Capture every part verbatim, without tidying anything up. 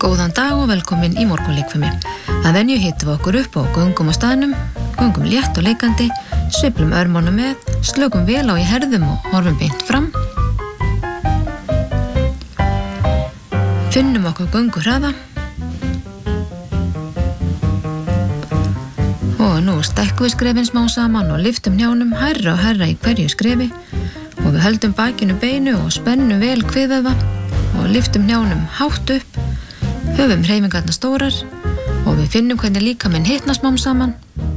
Góðan dag og velkomin í morgunleikfimi. Að venju hittum við okkur upp á göngum á staðnum, göngum létt og leikandi, sveiflum örmónum með, slökum vel á í herðum og horfum beint fram. Finnum okkur göngu hraða. Og nú stækkum við skrefin smá saman og lyftum hnjánum hærra og hærra í hverju skrefi og við höldum bakinu beinu og spennum vel kviðvöðva og lyftum hnjánum hátt upp. Höfum hreyfingarnar stórar og við finnum hvernig líkaminn hitnar smám saman.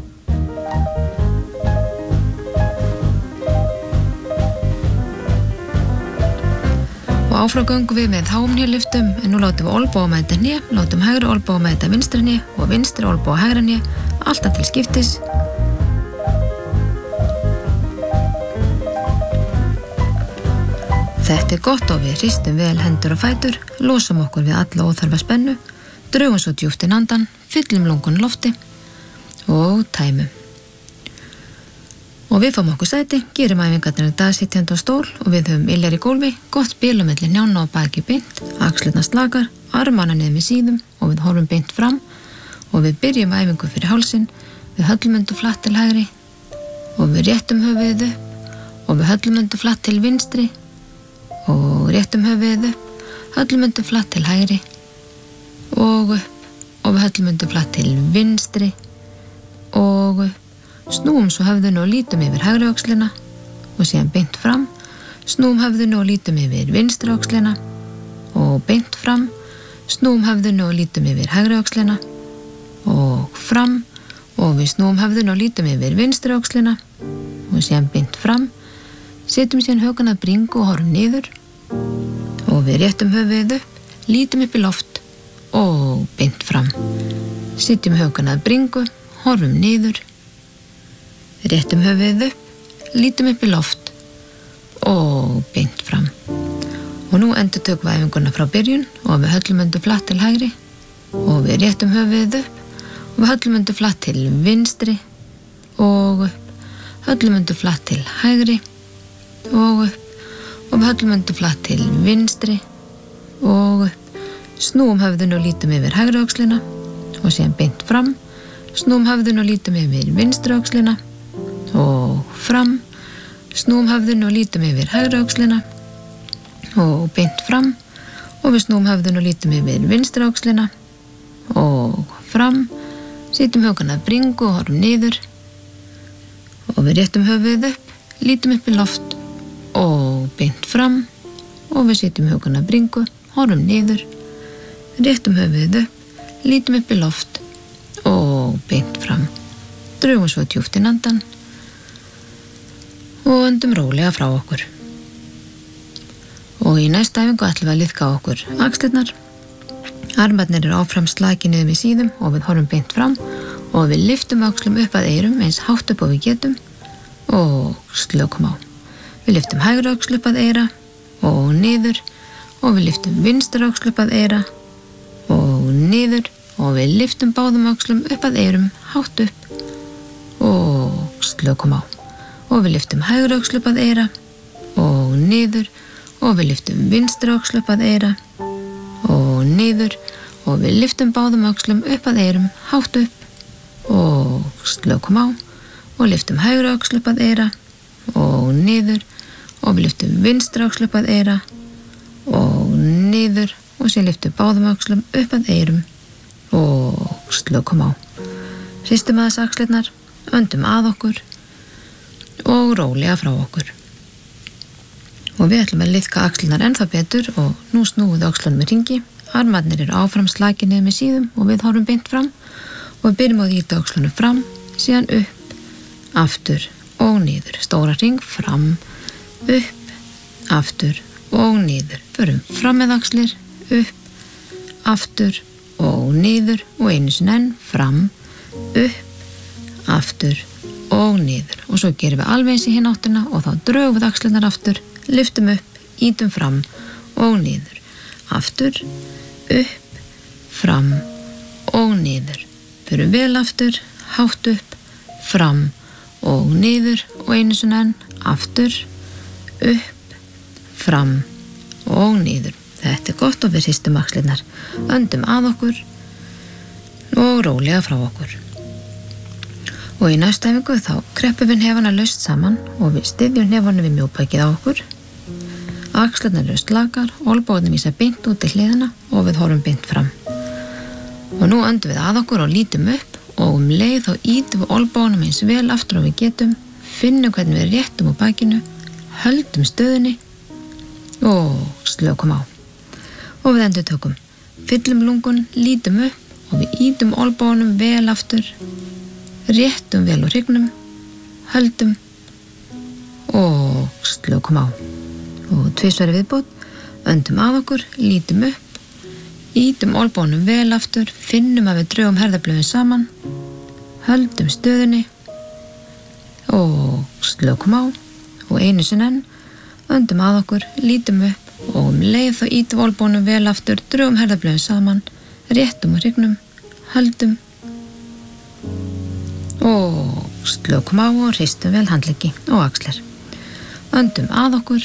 Og áfram göngum við með háum hnélyftum, en nú látum við olnboga mæta hné, látum hægri olnboga mæta vinstra hné og vinstri olnboga hægra hné, alltaf til skiptis. Þetta er gott og við hristum vel hendur og fætur, losum okkur við alla óþarfa spennu, drögum svo djúpt inn andan, fyllum lungun lofti og tæmum. Og við fáum okkur sæti, gerum æfingarnar í dag sitjandi á stól og við höfum iljar í gólfi, gott bil á milli hnjánna og baki beint, axlirnar slakar, armana niður með síðum og við horfum beint fram og við byrjum æfingu fyrir hálsinn, við höllum undir flatt til hægri og við réttum höfuðið upp og við höllum undir flatt til vinstri og réttum höfuðið upp, höllum undir flatt til hægri og upp og við höllum undir flatt til vinstri og upp, snúum svo höfðinu og lítum yfir hægri öxlina og síðan beint fram, snúum höfðinu og lítum yfir vinstri öxlina og beint fram, snúum höfðinu og lítum yfir hægri öxlina og fram og við snúum höfðinu og lítum yfir vinstri öxlina og síðan beint fram. Setjum síðan hökuna að bringu og horfum niður og við réttum höfuðið upp, lítum upp í loft og beint fram. Setjum hökuna að bringu, horfum niður, réttum höfuðið upp, lítum upp í loft og beint fram. Og nú endurtökum við æfinguna frá byrjun og við höllum undir flatt til hægri og við réttum höfuðið upp og við höllum undir flatt til vinstri og upp, höllum undir flatt til hægri og upp og við höllum undir flatt til vinstri og upp, snúum höfðinu og lítum yfir hægri öxlina og síðan beint fram, snúum höfðinu og lítum yfir vinstri öxlina og fram, snúum höfðinu og lítum yfir hægri öxlina og beint fram og við snúum höfðinu og lítum yfir vinstri öxlina og fram, setjum hökuna að bringu og horfum niður og við réttum höfuðið upp, lítum upp í loft og beint fram og við setjum hökuna að bringu, horfum niður, réttum höfuðið upp, lítum upp í loft og beint fram. Drögum svo djúpt inn andan og öndum rólega frá okkur. Og í næsta æfingu ætlum við að liðka okkur axlirnar. Armarnir eru áfram slakið niður með síðum og við horfum beint fram og við lyftum öxlum upp að eyrum eins hátt upp og við getum og slökum á. Við lyftum hægri öxl upp að eyra og niður og við lyftum vinstri öxl upp að eyra og niður og við lyftum báðum öxlum upp að eyrum hátt upp og slökum á. Og við lyftum hægri öxl upp að eyra og niður og við lyftum vinstri öxl upp að eyra og niður og við lyftum báðum öxlum upp að eyrum hátt upp og slökum á og lyftum hægri öxl upp að eyra og niður og við lyftum vinstri öxl upp að eyra og niður og síðan lyftum báðum öxlum upp að eyrum og slökum á. Hristum aðeins axlirnar, öndum að okkur og rólega frá okkur. Og við ætlum að liðka axlirnar ennþá betur og nú snúum við öxlunum í hringi, armarnir eru áfram slakið niður með síðum og við horfum beint fram og við byrjum á því ýta öxlunum fram, síðan upp, aftur og niður, stóra hring, fram, upp, aftur og niður. Förum fram með axlir, upp, aftur og niður og einu sinni enn, fram, upp, aftur og niður. Og svo gerum við alveg eins í hinn áttina og þá drögum við axlirnar aftur, lyftum upp, ýtum fram og niður. Aftur, upp, fram og niður. Förum vel aftur, hátt upp, fram og niður og einu sinni enn, aftur, upp, fram og niður. Þetta er gott og við hristum axlirnar, öndum að okkur og rólega frá okkur. Og í næstu æfingu þá kreppum við hnefana laust saman og við styðjum hnefanum við mjóbakið á okkur. Axlirnar eru slakar, olnbogarnir vísa beint út til hliðina og við horfum beint fram. Og nú öndum við að okkur og lítum upp og um leið þá ýtum við olnboganum eins vel aftur og við getum, finnum hvernig við réttum úr bakinu, höldum stöðunni og slökum á. Og við endurtökum, fyllum lungun, lítum upp og við ýtum olnboganum vel aftur, réttum vel úr hryggnum, höldum og slökum á. Og tvisvar í viðbót, öndum að okkur, lítum upp, ýtum olnboganum vel aftur, finnum að við drögum herðablöðin saman, höldum stöðunni og slökum á. Og einu sinni enn, öndum að okkur, lítum upp og um leið þá ýtum olnboganum vel aftur, drögum herðablöðin saman, réttum úr hryggnum, höldum og slökum á og hristum vel handleggi og axlir. Öndum að okkur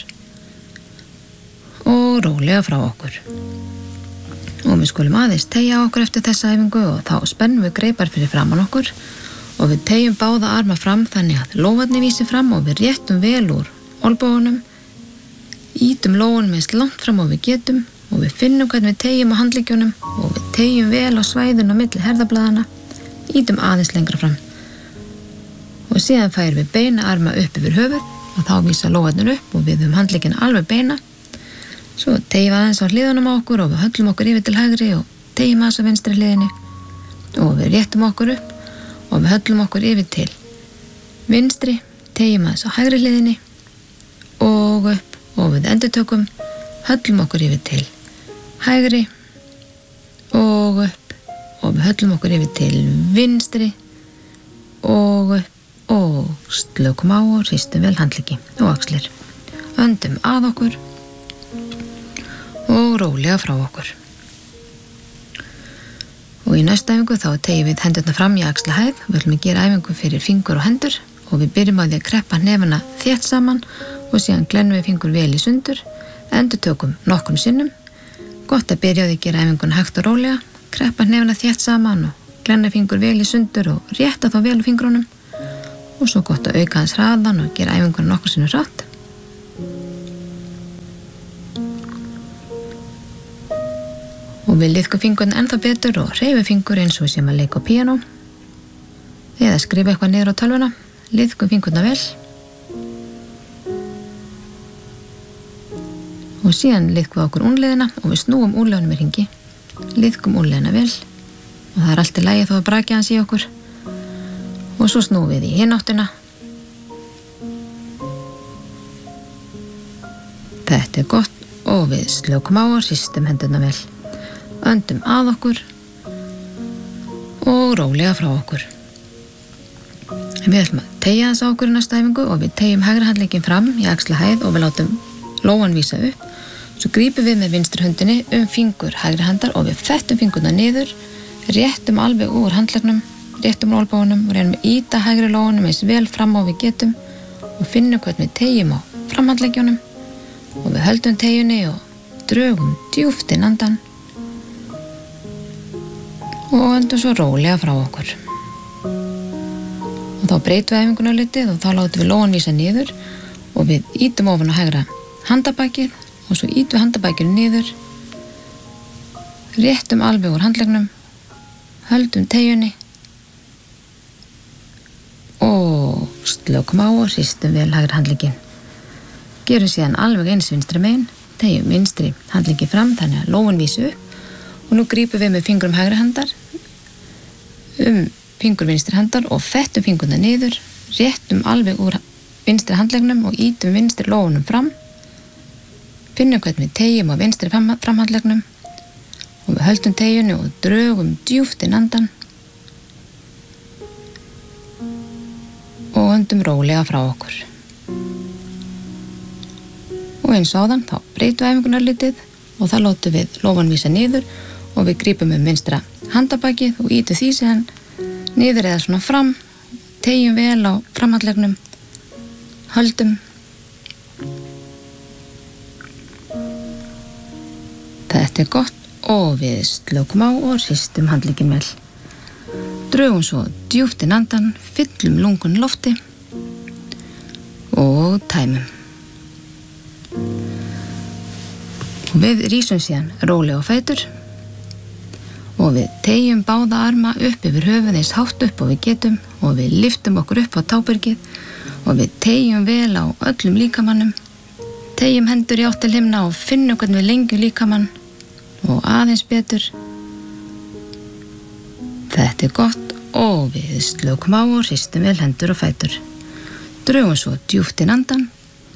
og rólega frá okkur. Og við skulum aðeins teygja okkur eftir þessa æfingu og þá spennum við greipar fyrir framan okkur og við teygjum báða arma fram þannig að lófarnir vísi fram og við réttum vel úr olnbogunum, ýtum lófunum eins langt fram og við getum og við finnum hvernig við teygjum á handleggjunum og við teygjum vel á svæðinu á milli herðablaðana, ýtum aðeins lengra fram. Og síðan færum við beina arma upp yfir höfuð og þá vísa lófarnir upp og við höfum handleggina alveg beina. Svo teygjum við aðeins á hliðunum á okkur og við höllum okkur yfir til hægri og teygjum aðeins á vinstri hliðinni og við réttum okkur upp og við höllum okkur yfir til vinstri, teygjum aðeins á hægri hliðinni og upp og við endurtökum, höllum okkur yfir til hægri og upp og við höllum okkur yfir til vinstri og upp og slökum á og hristum vel handleggi og axlir. Öndum að okkur og rólega frá okkur. Og í næstu æfingu þá teygjum við hendurna fram í axlahæð. Við ætlum að gera æfingu fyrir fingur og hendur og við byrjum á því að kreppa hnefana þétt saman og síðan glennum við fingur vel í sundur, endurtökum nokkrum sinnum. Gott að byrja á því að gera æfinguna hægt og rólega, kreppa hnefana þétt saman og glenna fingur vel í sundur og rétta þá vel úr fingrunum og svo gott að auka hans hraðan og gera æfinguna nokkur sinnum hratt. Og við liðkum fingurinn ennþá betur og hreyfum fingur eins og sem að leika á píanó eða skrifa eitthvað niður á tölvuna, liðkum fingurna vel og síðan liðkum við okkur únliðina og við snúum úrlegunum í hringi, liðkum úrleðina vel og það er allt í lagi þó að brakja hans í okkur og svo snúum við í hináttina. Þetta er gott og við slökum á og hristum hendurna vel. Öndum að okkur og rólega frá okkur. Við ætlum að teygja þess á okkur í næstu æfingu og við teygjum hægri handlegginn fram í axlahæð og við látum lófan vísa upp. Svo grípum við með vinstri höndinni um fingur hægri handar og við fettum fingurna niður, réttum alveg úr handleggnum, réttum úr olnbogunum og reynum að ýta hægri lófanum eins vel fram á við getum og finnum hvernig við teygjum á framhandleggjunum og við höldum teygjunni og drögum djúpt inn andann og öndum svo rólega frá okkur. Og þá breytum við æfinguna litið og þá látum við lófan vísa niður og við ýtum ofan á hægra handabakið og svo ýtum við handabakinu niður, réttum alveg úr handleggnum, höldum teygjunni og slökum á og hristum vel hægri handlegginn. Gerum síðan alveg eins vinstri megin, teygjum vinstri handleggi fram þannig að lófan vísi upp og nú grípum við með fingrum hægri handar um fingur vinstri handar og fettum fingurna niður, réttum alveg úr vinstri handleggnum og ýtum vinstri lófunum fram, finnum hvernig við teygjum á vinstri framhandleggnum og við höldum teygjunni og drögum djúpt inn andann og öndum rólega frá okkur. Og eins áðan þá breytum við æfingunar litið og þá látum við lófan vísa niður og við grípum um vinstra handabakið og ýtum því síðan niður eða svona fram, teygjum vel á framhandleggnum, höldum Þetta er gott og við slökum á og hristum handlegginn vel. Drögum svo djúpt inn andann, fyllum lungun lofti og tæmum. Og við rísum síðan rólega á fætur og við teygjum báða arma upp yfir höfuð eins hátt upp og við getum og við lyftum okkur upp á tábergið og við teygjum vel á öllum líkamannum, teygjum hendur í átt til himna og finnum hvernig við lengjum líkamann og aðeins betur. Þetta er gott og við slökum á og hristum vel hendur og fætur. Drögum svo djúpt inn andann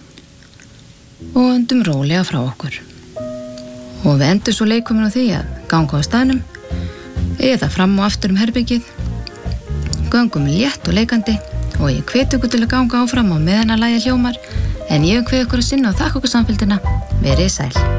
og öndum rólega frá okkur. Og við endum svo leikuminn á því að ganga á staðnum eða fram og aftur um herbergið. Göngum létt og leikandi og ég hvet ykkur til að ganga áfram á meðan að lagið hljómar en ég hvet ykkur að sinna og þakka okkur samfylgdina. Verið sæl.